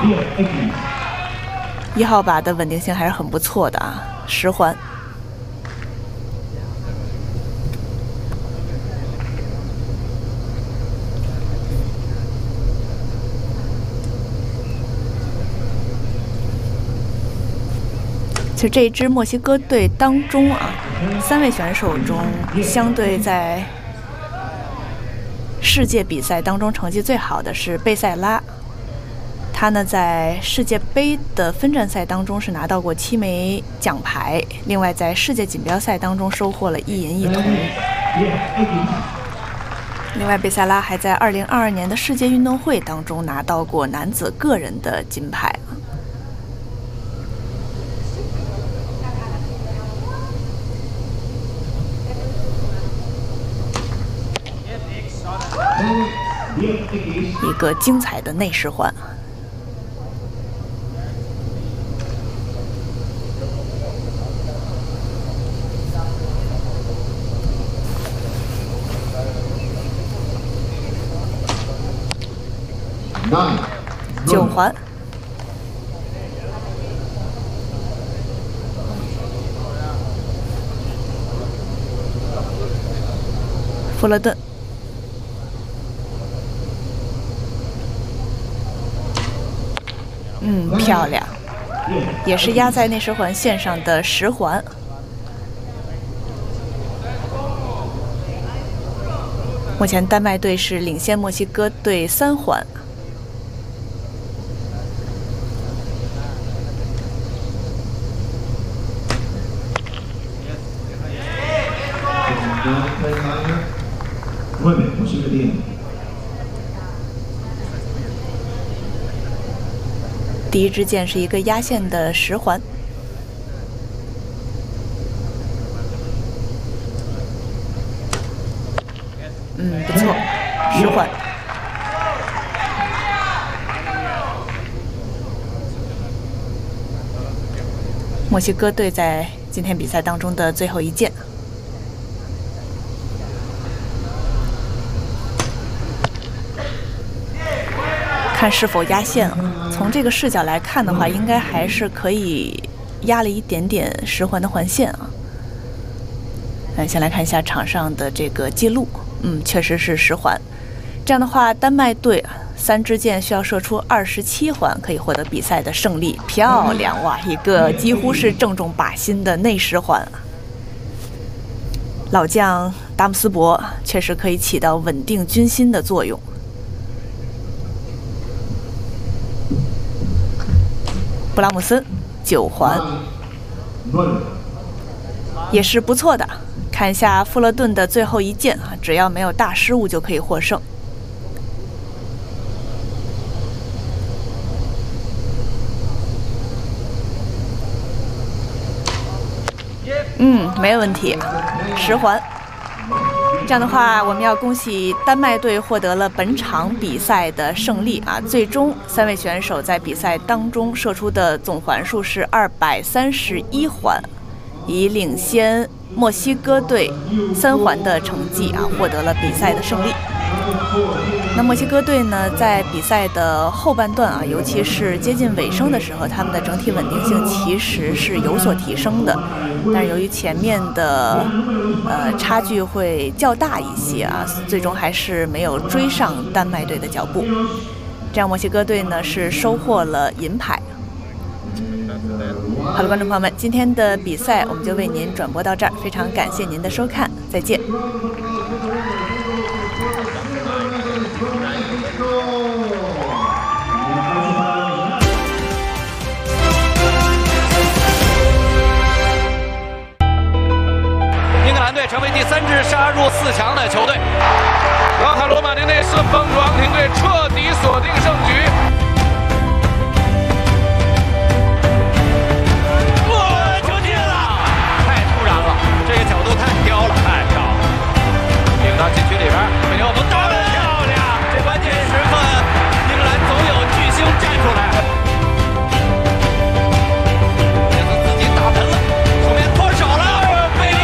1号靶的稳定性还是很不错的啊，10环。其实这一支墨西哥队当中啊，3位选手中，相对在世界比赛当中成绩最好的是贝塞拉。他呢在世界杯的分站赛当中是拿到过7枚奖牌，另外在世界锦标赛当中收获了1银1铜。另外，贝塞拉还在2022年的世界运动会当中拿到过男子个人的金牌。一个精彩的内10环。9环。富勒顿。漂亮，也是压在内10环线上的10环。目前丹麦队是领先墨西哥队3环。第一支箭是一个压线的10环。不错，10环。墨西哥队在今天比赛当中的最后一箭。看是否压线啊？从这个视角来看的话，应该还是可以压了一点点10环的环线啊。先来看一下场上的这个记录，确实是10环。这样的话，丹麦队3支箭需要射出27环，可以获得比赛的胜利。漂亮哇！一个几乎是正中靶心的内10环。老将达姆斯伯确实可以起到稳定军心的作用。布拉姆森9环也是不错的。看一下富勒顿的最后一箭啊，只要没有大失误就可以获胜。没有问题，10环。这样的话，我们要恭喜丹麦队获得了本场比赛的胜利啊！最终3位选手在比赛当中射出的总环数是231环，以领先墨西哥队3环的成绩啊，获得了比赛的胜利。那墨西哥队呢，在比赛的后半段啊，尤其是接近尾声的时候，他们的整体稳定性其实是有所提升的，但是由于前面的差距会较大一些啊，最终还是没有追上丹麦队的脚步。这样，墨西哥队呢是收获了银牌。好了，观众朋友们，今天的比赛我们就为您转播到这儿，非常感谢您的收看，再见。 英格兰队成为第3支杀入4强的球队，拉卡罗马尼内斯疯狂艇队彻底锁定胜局。